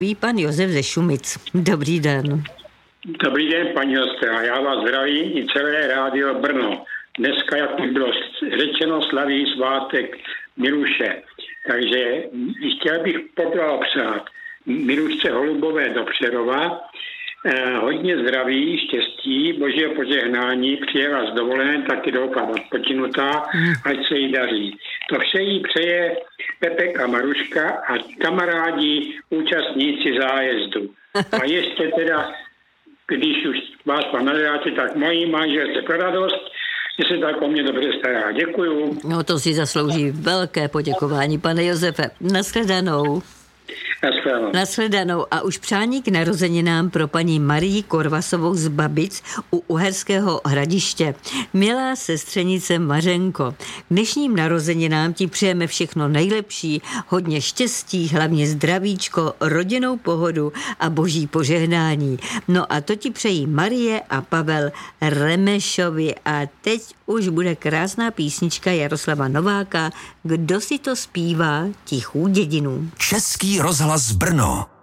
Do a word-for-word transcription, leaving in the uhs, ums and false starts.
Ví pan Josef ze Šumic. Dobrý den. Dobrý den, paní Ostra. Já vás zdravím i celé rádio Brno. Dneska, jak už bylo řečeno, slaví svátek Miluše. Takže chtěl bych poblahopřát Milušce Holubové do Přerova. Eh, hodně zdraví, štěstí, božího požehnání, přijela z dovolené, taky doufám odpočinutá, ať se jí daří. To vše jí přeje Pepek a Maruška a kamarádi, účastníci zájezdu. A ještě teda, když už vás pamatáte, tak mojí manželce pro radost, že se tak o mě dobře stará. Děkuju. No to si zaslouží velké poděkování, pane Josefe. Nashledanou. Nashledanou. Nashledanou. A už přání k narozeninám pro paní Marii Korvasovou z Babic u Uherského Hradiště. Milá sestřenice Mařenko, k dnešním narozeninám ti přejeme všechno nejlepší, hodně štěstí, hlavně zdravíčko, rodinnou pohodu a boží požehnání. No a to ti přejí Marie a Pavel Remešovi. A teď už bude krásná písnička Jaroslava Nováka. Kdo si to zpívá? Tichou dědinu. Český rozhlas Brno.